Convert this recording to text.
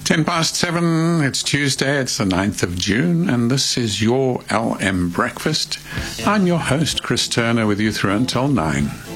7:10, it's Tuesday, it's the 9th of June, and this is your LM Breakfast. I'm your host, Chris Turner, with you through until 9.